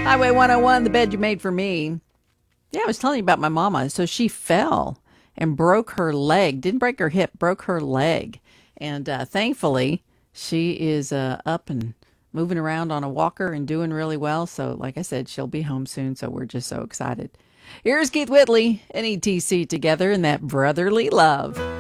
Highway 101, the bed you made for me. Yeah, I was telling you about my mama. So she fell and broke her leg. Didn't break her hip, broke her leg. And thankfully, she is up and moving around on a walker and doing really well. So, like I said, she'll be home soon. So we're just so excited. Here's Keith Whitley and ETC together in that brotherly love.